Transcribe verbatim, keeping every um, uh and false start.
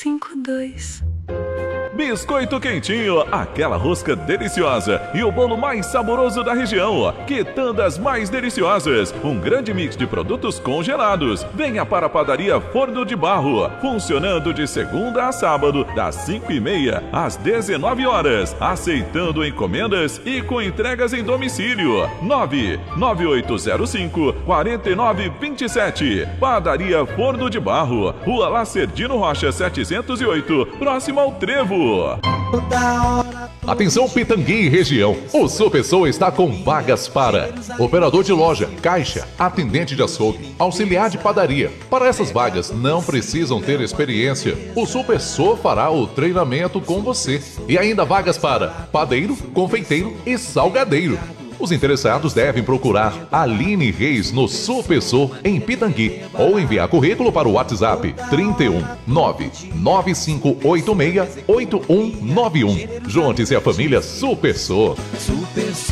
cinco dois. Biscoito Quentinho, aquela rosca deliciosa e o bolo mais saboroso da região. Quitandas mais deliciosas, um grande mix de produtos congelados. Venha para a padaria Forno de Barro, funcionando de segunda a sábado, das cinco e meia às dezenove horas, aceitando encomendas e com entregas em domicílio. nove nove oito zero cinco, quatro nove dois sete. Padaria Forno de Barro, Rua Lacerdino Rocha setecentos e oito, próximo ao Trevo. Atenção Pitangui e região, o Supersou está com vagas para operador de loja, caixa, atendente de açougue, auxiliar de padaria. Para essas vagas não precisam ter experiência, o Supersou fará o treinamento com você. E ainda vagas para padeiro, confeiteiro e salgadeiro. Os interessados devem procurar Aline Reis no Supersou em Pitangui ou enviar currículo para o WhatsApp trinta e um, nove nove cinco oito seis, oito um nove um. Junte-se à família Supersou.